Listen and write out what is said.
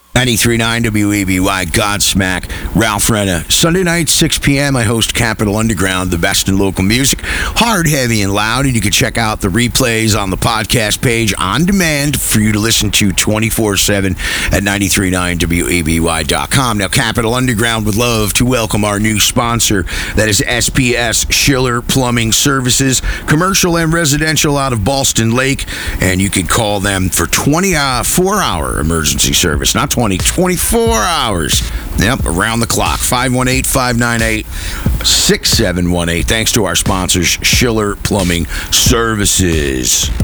93.9 WEBY, Godsmack, Ralph Renna. Sunday night, 6 p.m., I host Capital Underground, the best in local music. Hard, heavy, and loud. And you can check out the replays on the podcast page on demand for you to listen to 24/7 at 93.9WEBY.com. Now, Capital Underground would love to welcome our new sponsor. That is SPS Schiller Plumbing Services, commercial and residential out of Ballston Lake. And you can call them for 24-hour emergency service. Not 24 hours. Yep, around the clock. 518-598-6718. Thanks to our sponsors, Schiller Plumbing Services.